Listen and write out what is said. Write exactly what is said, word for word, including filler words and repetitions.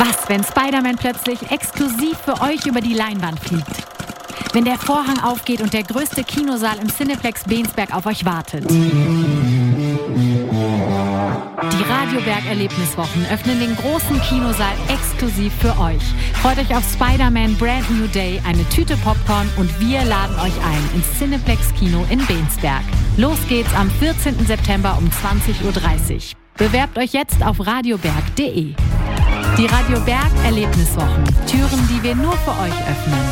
Was, wenn Spider-Man plötzlich exklusiv für euch über die Leinwand fliegt? Wenn der Vorhang aufgeht und der größte Kinosaal im Cineplex Bensberg auf euch wartet? Die Radioberg-Erlebniswochen öffnen den großen Kinosaal exklusiv für euch. Freut euch auf Spider-Man Brand New Day, eine Tüte Popcorn und wir laden euch ein ins Cineplex Kino in Bensberg. Los geht's am vierzehnten September um zwanzig Uhr dreißig. Bewerbt euch jetzt auf radioberg punkt de. Die Radio Berg Erlebniswochen. Türen, die wir nur für euch öffnen.